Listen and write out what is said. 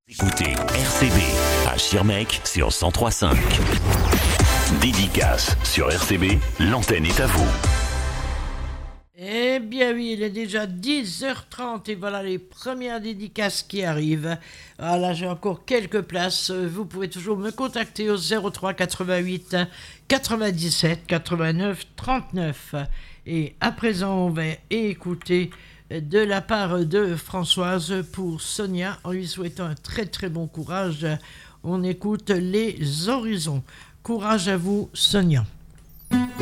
Écoutez RCB à Schirmeck sur 103.5. Dédicace sur RCB, l'antenne est à vous. Eh bien oui, il est déjà 10h30 et voilà les premières dédicaces qui arrivent. Voilà, j'ai encore quelques places. Vous pouvez toujours me contacter au 03 88 97 89 39. Et à présent, on va écouter de la part de Françoise pour Sonia en lui souhaitant un très très bon courage. On écoute Les Horizons. Courage à vous, Sonia.